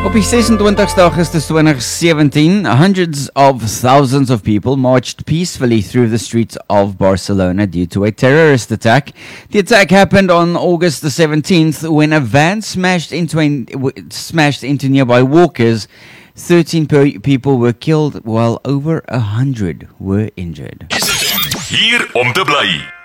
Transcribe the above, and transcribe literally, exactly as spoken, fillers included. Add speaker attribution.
Speaker 1: Op die sesentwintigste Augustus twenty seventeen, hundreds of thousands of people marched peacefully through the streets of Barcelona due to a terrorist attack. The attack happened on August the seventeenth when a van smashed into a, smashed into nearby walkers. thirteen pe- people were killed while over one hundred were injured.
Speaker 2: Hier om te bly.